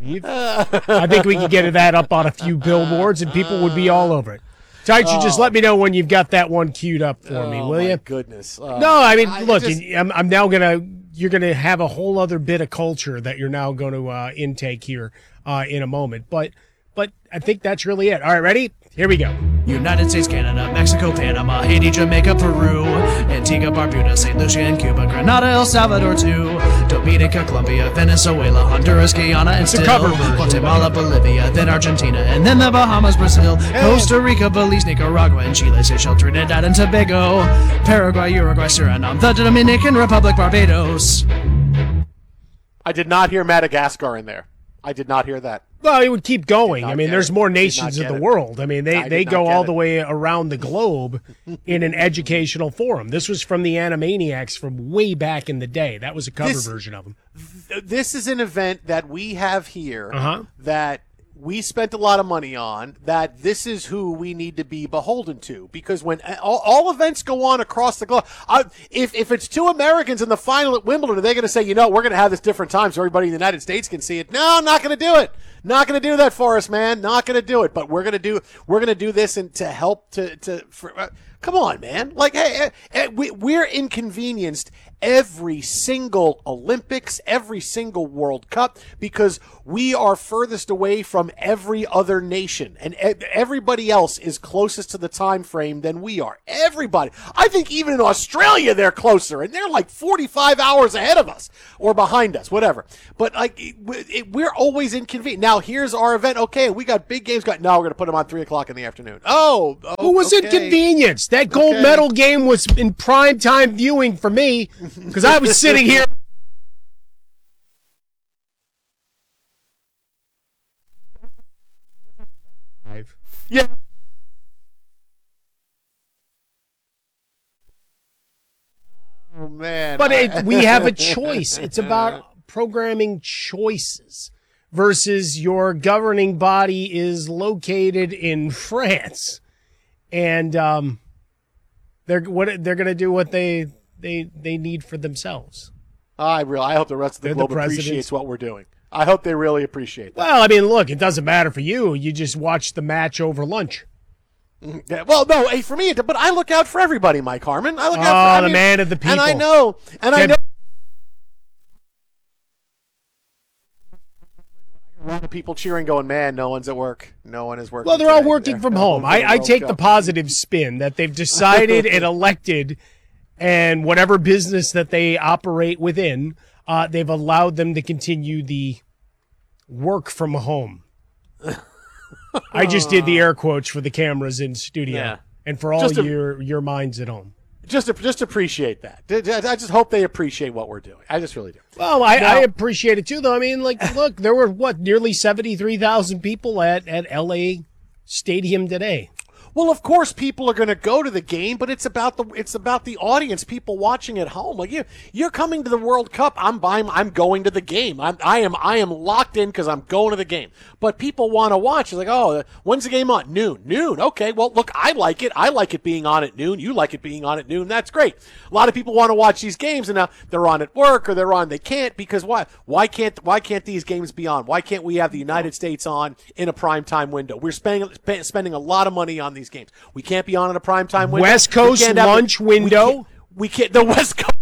I think we could get that up on a few billboards, and people would be all over it. Tight, you just let me know when you've got that one queued up for me, will you? Goodness. No, I mean, look, I'm now you're gonna have a whole other bit of culture that you're now going to intake here in a moment, but I think that's really it. All right, ready? Here we go. United States, Canada, Mexico, Panama, Haiti, Jamaica, Peru, Antigua, Barbuda, St. Lucia, and Cuba, Grenada, El Salvador, too, Dominica, Colombia, Venezuela, Honduras, Guyana, and still Guatemala, Bolivia, then Argentina, and then the Bahamas, Brazil, Costa Rica, Belize, Nicaragua, and Chile, Seychelles, Trinidad, and Tobago, Paraguay, Uruguay, Suriname, the Dominican Republic, Barbados. I did not hear Madagascar in there. I did not hear that. Well, it would keep going. I mean, there's more nations of the world. I mean, they go all the way around the globe in an educational forum. This was from the Animaniacs from way back in the day. That was a cover version of them. This is an event that we have here that we spent a lot of money on, that this is who we need to be beholden to. Because when all events go on across the globe, if it's two Americans in the final at Wimbledon, are they going to say, we're going to have this different time so everybody in the United States can see it? No, I'm not going to do it. Not going to do that for us, man. Not going to do it. But we're going to do this and to help come on, man. Like, hey, we're inconvenienced every single Olympics, every single World Cup, because we are furthest away from every other nation, and everybody else is closest to the time frame than we are. Everybody. I think even in Australia they're closer, and they're like 45 hours ahead of us or behind us, whatever. But like we're always inconvenient. Now here's our event. Okay, we got big games. No, we're going to put them on 3:00 in the afternoon. Who was inconvenienced? That gold medal game was in prime time viewing for me. Because I was sitting here. Yeah. Oh, man. But we have a choice. It's about programming choices versus your governing body is located in France. And they're going to do what they need for themselves. I hope the rest of the globe appreciates what we're doing. I hope they really appreciate that. Well, I mean, look, it doesn't matter for you. You just watch the match over lunch. Yeah, well, no, for me, but I look out for everybody, Mike Harmon. I look out for the man of the people. And I know. A lot of people cheering, going, man, no one's at work. No one is working. Well, they're all working from home. I take the positive spin that they've decided and elected, and whatever business that they operate within, they've allowed them to continue the work from home. I just did the air quotes for the cameras in studio and for all your minds at home. Just appreciate that. I just hope they appreciate what we're doing. I just really do. Well, I appreciate it too, though. I mean, like, look, there were, nearly 73,000 people at L.A. Stadium today. Well, of course, people are going to go to the game, but it's about the audience, people watching at home. Like you're coming to the World Cup. I'm going to the game. I am locked in because I'm going to the game. But people want to watch. It's like, oh, when's the game on? Noon. Okay. Well, look, I like it. I like it being on at noon. You like it being on at noon. That's great. A lot of people want to watch these games, and now they're on at work or they can't because why? Why can't these games be on? Why can't we have the United States on in a prime time window? We're spending a lot of money on these games. We can't be on in a prime time window. West Coast lunch window. We can't. The West Coast.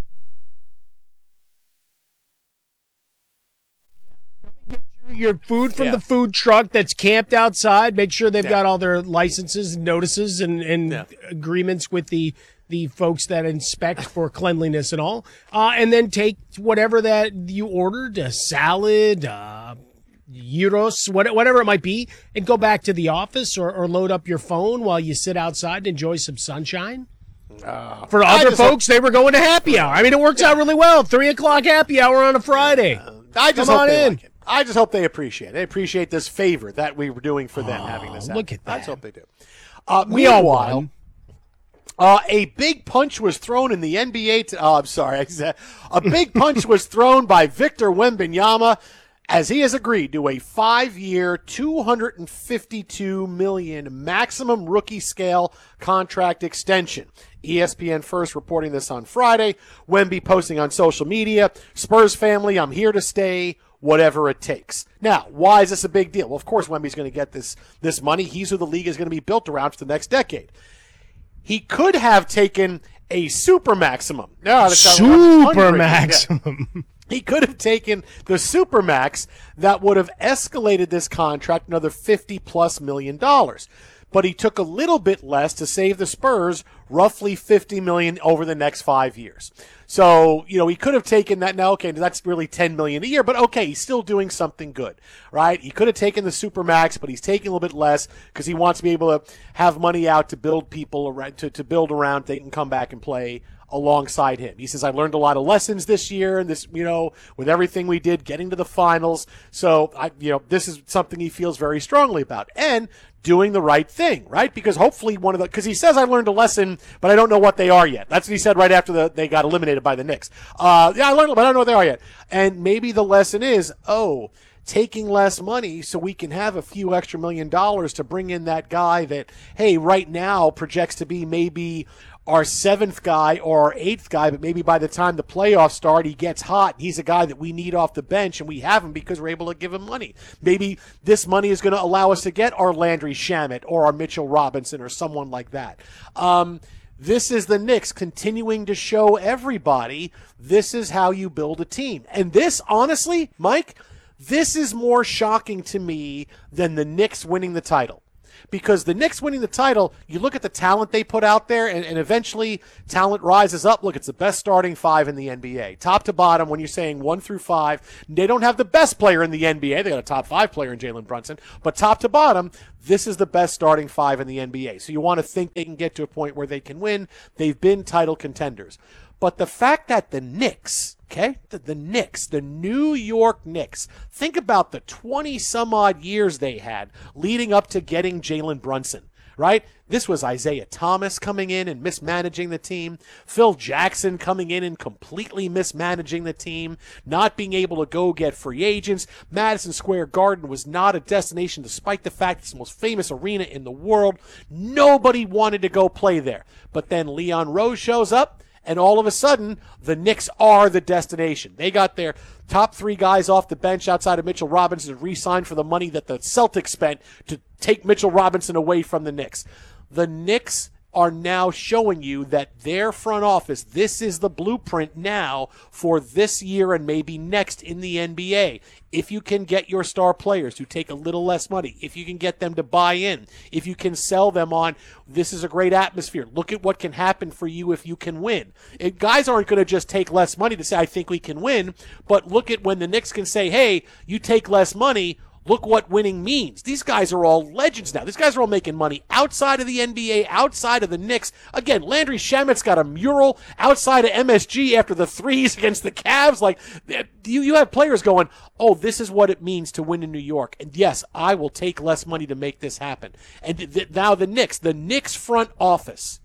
Your food from the food truck that's camped outside. Make sure they've got all their licenses and notices and agreements with the folks that inspect for cleanliness and all. And then take whatever that you ordered, a salad, gyros, whatever it might be, and go back to the office or load up your phone while you sit outside and enjoy some sunshine. For other folks, they were going to happy hour. I mean, it works out really well. 3:00 happy hour on a Friday. I just hope they like it. I just hope they appreciate it. They appreciate this favor that we were doing for them, having this happen. Look at that. I just hope they do. Meanwhile, a big punch was thrown in the NBA. A big punch was thrown by Victor Wembanyama as he has agreed to a 5-year, $252 million maximum rookie scale contract extension. ESPN first reporting this on Friday. Wemby posting on social media, Spurs family, I'm here to stay. whatever it takes. Now, why is this a big deal? Well, of course, Wemby's going to get this money. He's who the league is going to be built around for the next decade. He could have taken a super maximum. Super maximum. Yeah. He could have taken the supermax that would have escalated this contract another $50+ million. But he took a little bit less to save the Spurs roughly $50 million over the next 5 years. So, he could have taken that. Now, okay, that's really $10 million a year, but okay, he's still doing something good, right? He could have taken the supermax, but he's taking a little bit less because he wants to be able to have money out to build people around, to build around. They can come back and play alongside him. He says, I learned a lot of lessons this year and this, with everything we did, getting to the finals. So, this is something he feels very strongly about. And doing the right thing, right? Because hopefully because he says I learned a lesson, but I don't know what they are yet. That's what he said right after they got eliminated by the Knicks. I learned, but I don't know what they are yet. And maybe the lesson is, taking less money so we can have a few extra $1 million to bring in that guy that, hey, right now projects to be maybe our 7th guy or our 8th guy, but maybe by the time the playoffs start, he gets hot. He's a guy that we need off the bench, and we have him because we're able to give him money. Maybe this money is going to allow us to get our Landry Shamet or our Mitchell Robinson or someone like that. This is the Knicks continuing to show everybody this is how you build a team. And this, honestly, Mike, this is more shocking to me than the Knicks winning the title. Because the Knicks winning the title, you look at the talent they put out there, and eventually talent rises up. Look, it's the best starting 5 in the NBA. Top to bottom, when you're saying 1 through 5, they don't have the best player in the NBA. They got a top 5 player in Jalen Brunson. But top to bottom, this is the best starting 5 in the NBA. So you want to think they can get to a point where they can win. They've been title contenders. But the fact that the Knicks, the Knicks, the New York Knicks, think about the 20-some-odd years they had leading up to getting Jalen Brunson, right? This was Isaiah Thomas coming in and mismanaging the team, Phil Jackson coming in and completely mismanaging the team, not being able to go get free agents. Madison Square Garden was not a destination despite the fact it's the most famous arena in the world. Nobody wanted to go play there. But then Leon Rose shows up, and all of a sudden, the Knicks are the destination. They got their top 3 guys off the bench outside of Mitchell Robinson and re-signed for the money that the Celtics spent to take Mitchell Robinson away from the Knicks. The Knicks are now showing you that their front office, this is the blueprint now for this year and maybe next in the NBA. If you can get your star players to take a little less money, if you can get them to buy in, if you can sell them on, this is a great atmosphere. Look at what can happen for you if you can win. Guys aren't going to just take less money to say, I think we can win, but look at when the Knicks can say, hey, you take less money, look what winning means. These guys are all legends now. These guys are all making money outside of the NBA, outside of the Knicks. Again, Landry Shamet's got a mural outside of MSG after the threes against the Cavs. Like, you have players going, oh, this is what it means to win in New York. And yes, I will take less money to make this happen. And now the Knicks front office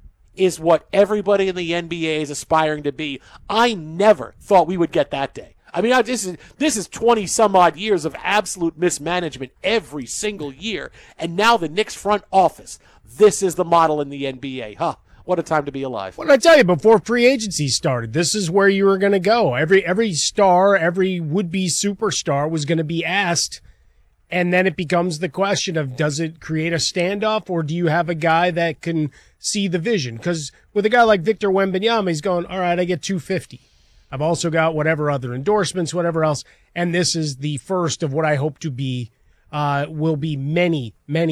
is what everybody in the NBA is aspiring to be. I never thought we would get that day. I mean, this is 20-some-odd years of absolute mismanagement every single year, and now the Knicks front office, this is the model in the NBA. What a time to be alive. What did I tell you before free agency started? This is where you were going to go. Every star, every would-be superstar was going to be asked, and then it becomes the question of, does it create a standoff, or do you have a guy that can see the vision? Because with a guy like Victor Wembanyama, he's going, all right, I get $250. I've also got whatever other endorsements, whatever else. And this is the first of what I hope to be, will be many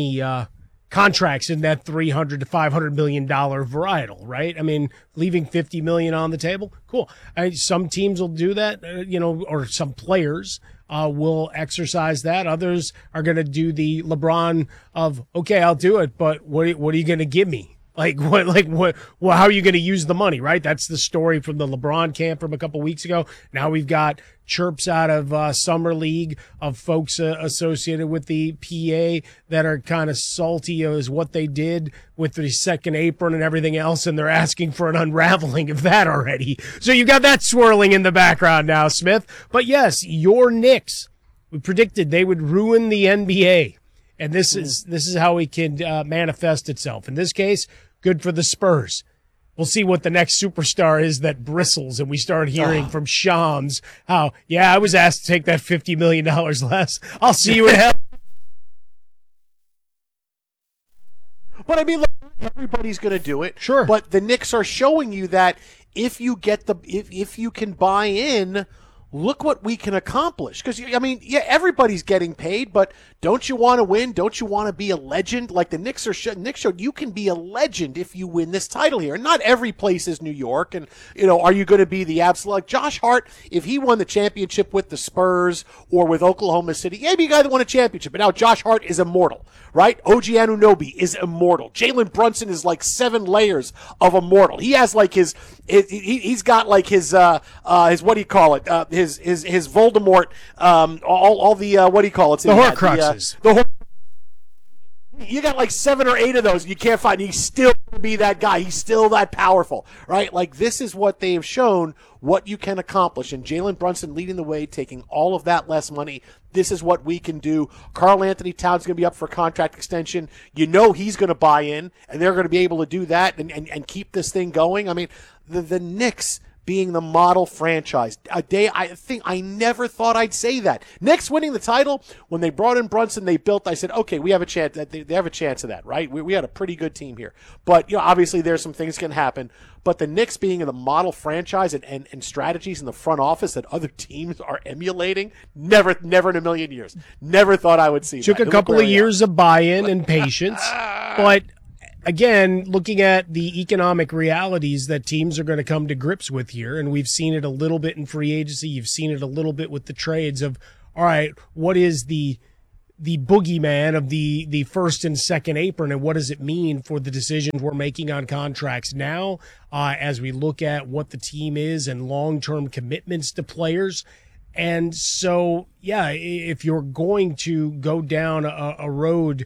contracts in that $300 to $500 million varietal, right? I mean, leaving $50 million on the table. Cool. Some teams will do that, or some players will exercise that. Others are going to do the LeBron of, okay, I'll do it, but what are you going to give me? How are you going to use the money, right? That's the story from the LeBron camp from a couple weeks ago. Now we've got chirps out of Summer League of folks associated with the PA that are kind of salty as what they did with the second apron and everything else, and they're asking for an unraveling of that already. So you got that swirling in the background now, Smith. But yes, your Knicks, we predicted they would ruin the NBA. And this is how it can manifest itself. In this case, good for the Spurs. we'll see what the next superstar is that bristles, and we start hearing from Shams how, I was asked to take that $50 million less. I'll see you in hell. But I mean, look, everybody's going to do it. Sure. But the Knicks are showing you that if you can buy in, look what we can accomplish. Because, I mean, everybody's getting paid, but don't you want to win? Don't you want to be a legend? Like the Knicks showed, you can be a legend if you win this title here. And not every place is New York. And, are you going to be the absolute? Like Josh Hart, if he won the championship with the Spurs or with Oklahoma City, maybe a guy that won a championship. But now Josh Hart is immortal, right? OG Anunoby is immortal. Jalen Brunson is like 7 layers of immortal. He has like he's got like his what do you call it? His Voldemort, all the what do you call it? The Horcruxes. You got like 7 or 8 of those. You can't find. He's still going to be that guy. He's still that powerful, right? Like this is what they have shown what you can accomplish. And Jalen Brunson leading the way, taking all of that less money. This is what we can do. Karl Anthony Towns is going to be up for contract extension. He's going to buy in, and they're going to be able to do that and keep this thing going. I mean, the Knicks being the model franchise. I never thought I'd say that. Knicks winning the title, when they brought in Brunson, I said, okay, we have a chance. They have a chance of that, right? We had a pretty good team here. But, obviously there's some things can happen. But the Knicks being the model franchise and strategies in the front office that other teams are emulating, never in a million years. Never thought I would see that. Took a couple of years of buy-in and patience, but again, looking at the economic realities that teams are going to come to grips with here, and we've seen it a little bit in free agency, you've seen it a little bit with the trades of, all right, what is the boogeyman of the first and second apron, and what does it mean for the decisions we're making on contracts now as we look at what the team is and long-term commitments to players. And so, if you're going to go down a road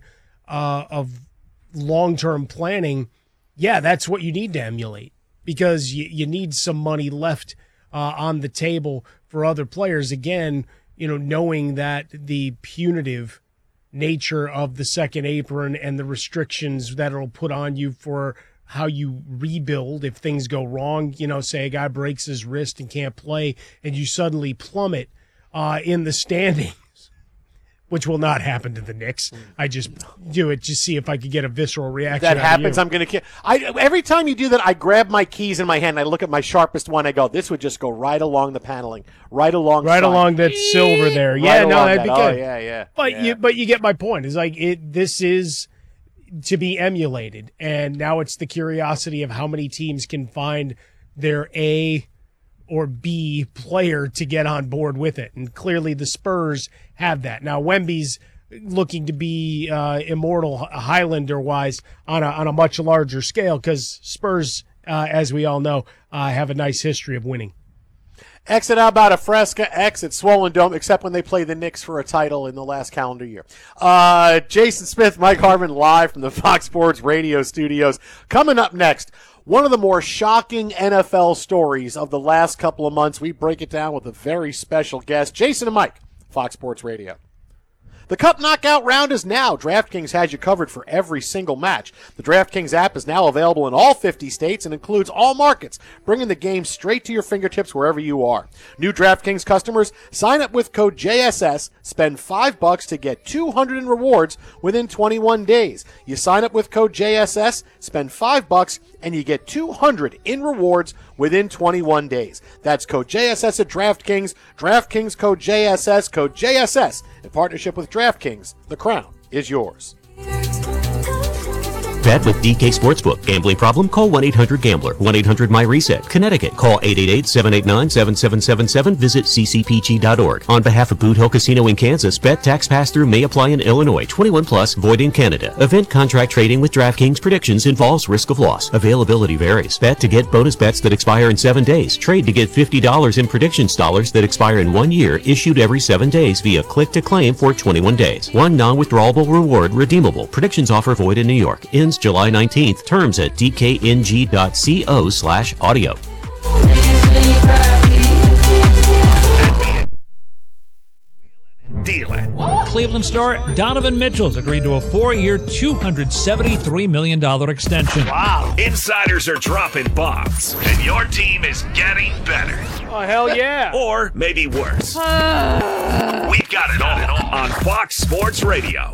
of long-term planning, that's what you need to emulate, because you need some money left on the table for other players. Again, knowing that the punitive nature of the second apron and the restrictions that it'll put on you for how you rebuild if things go wrong, say a guy breaks his wrist and can't play and you suddenly plummet in the standings, which will not happen to the Knicks. I just do it to see if I could get a visceral reaction. That happens, I'm going to. Every time you do that, I grab my keys in my hand. And I look at my sharpest one. I go, this would just go right along the paneling, right along that silver there. Right that'd be good. Oh, yeah. But you get my point. It's like this is to be emulated, and now it's the curiosity of how many teams can find their A or B player to get on board with it. And clearly the Spurs have that. Now Wemby's looking to be immortal Highlander-wise on a much larger scale, because Spurs, as we all know, have a nice history of winning. Exit out about a Fresca, exit Swollen Dome, except when they play the Knicks for a title in the last calendar year. Jason Smith, Mike Harmon, live from the Fox Sports Radio studios. Coming up next, one of the more shocking NFL stories of the last couple of months. We break it down with a very special guest, Jason and Mike, Fox Sports Radio. The Cup Knockout round is now. DraftKings has you covered for every single match. The DraftKings app is now available in all 50 states and includes all markets, bringing the game straight to your fingertips wherever you are. New DraftKings customers, sign up with code JSS, spend $5 to get $200 in rewards within 21 days. You sign up with code JSS, spend $5, and you get $200 in rewards within 21 days. That's code JSS at DraftKings. DraftKings code JSS, in partnership with DraftKings. The crown is yours. Bet with DK Sportsbook. Gambling problem? Call 1-800-GAMBLER. 1-800-MY-RESET. Connecticut. Call 888-789-7777. Visit ccpg.org. On behalf of Boot Hill Casino in Kansas, bet tax pass-through may apply in Illinois. 21 plus, void in Canada. Event contract trading with DraftKings predictions involves risk of loss. Availability varies. Bet to get bonus bets that expire in 7 days. Trade to get $50 in predictions dollars that expire in 1 year, issued every 7 days via click to claim for 21 days. One non-withdrawable reward redeemable. Predictions offer void in New York. Ends July 19th. Terms at dkng.co/audio. Deal it. Cleveland star Donovan Mitchell's agreed to a 4-year, $273 million extension. Wow. Insiders are dropping bombs, and your team is getting better. Oh, hell yeah. Or maybe worse. We've got it all on Fox Sports Radio.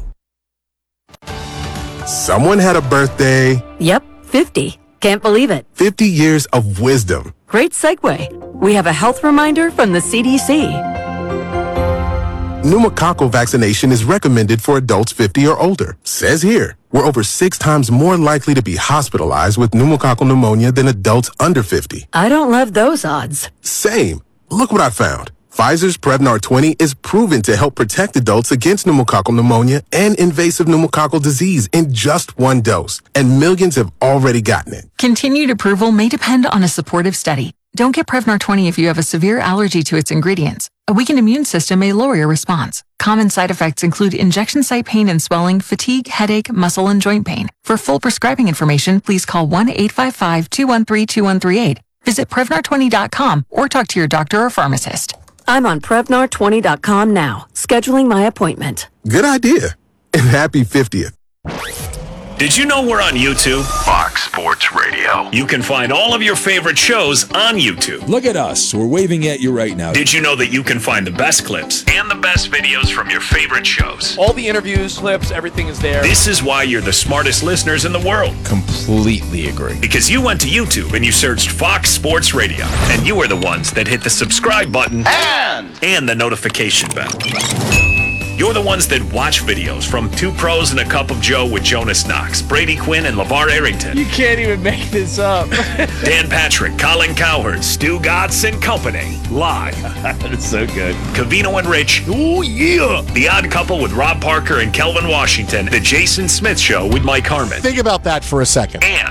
Someone had a birthday. Yep, 50. Can't believe it. 50 years of wisdom. Great segue. We have a health reminder from the CDC. Pneumococcal vaccination is recommended for adults 50 or older. Says here, we're over 6 times more likely to be hospitalized with pneumococcal pneumonia than adults under 50. I don't love those odds. Same. Look what I found. Pfizer's Prevnar 20 is proven to help protect adults against pneumococcal pneumonia and invasive pneumococcal disease in just 1 dose, and millions have already gotten it. Continued approval may depend on a supportive study. Don't get Prevnar 20 if you have a severe allergy to its ingredients. A weakened immune system may lower your response. Common side effects include injection site pain and swelling, fatigue, headache, muscle, and joint pain. For full prescribing information, please call 1-855-213-2138. Visit Prevnar20.com or talk to your doctor or pharmacist. I'm on Prevnar20.com now, scheduling my appointment. Good idea. And happy 50th. Did you know we're on YouTube? Fox Sports Radio. You can find all of your favorite shows on YouTube. Look at us. We're waving at you right now. Did you know that you can find the best clips and the best videos from your favorite shows? All the interviews, clips, everything is there. This is why you're the smartest listeners in the world. Completely agree. Because you went to YouTube and you searched Fox Sports Radio, and you were the ones that hit the subscribe button and the notification bell. You're the ones that watch videos from Two Pros and a Cup of Joe with Jonas Knox, Brady Quinn, and LeVar Arrington. You can't even make this up. Dan Patrick, Colin Cowherd, Stu Gatz, and company. Live. That's so good. Covino and Rich. Oh, yeah. The Odd Couple with Rob Parker and Kelvin Washington. The Jason Smith Show with Mike Harmon. Think about that for a second. And